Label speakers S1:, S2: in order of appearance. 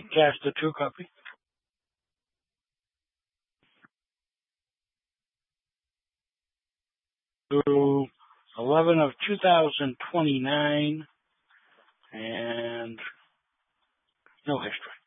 S1: Cast the 2 copy. To 11 of 2029, and no history.